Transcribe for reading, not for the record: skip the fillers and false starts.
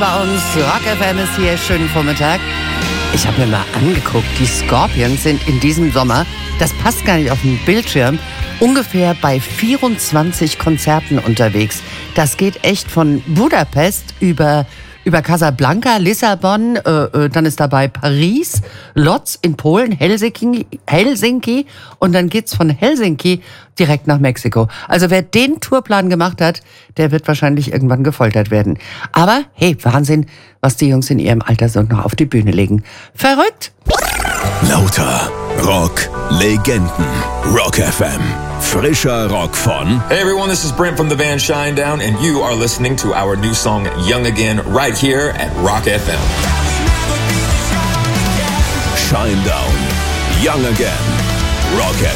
bei uns. Rock FM ist hier. Schönen Vormittag. Ich habe mir mal angeguckt, die Scorpions sind in diesem Sommer, das passt gar nicht auf den Bildschirm, ungefähr bei 24 Konzerten unterwegs. Das geht echt von Budapest über Casablanca, Lissabon, dann ist dabei Paris, Lodz in Polen, Helsinki und dann geht's von Helsinki direkt nach Mexiko. Also wer den Tourplan gemacht hat, der wird wahrscheinlich irgendwann gefoltert werden. Aber hey, Wahnsinn, was die Jungs in ihrem Alter so noch auf die Bühne legen. Verrückt! Lauter Rock Legenden. Rock FM. Frischer Rock von... Hey everyone, this is Brent from the band Shinedown and you are listening to our new song Young Again right here at Rock FM. Shinedown. Young Again. Rock FM.